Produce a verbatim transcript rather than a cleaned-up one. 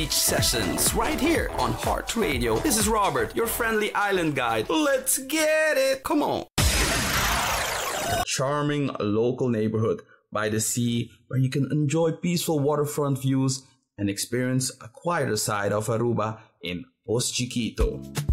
beach sessions right here on Heart Radio. This is Robert, your friendly island guide. Let's get it! Come on! Charming local neighborhood by the sea where you can enjoy peaceful waterfront views and experience a quieter side of Aruba in Post Chiquito.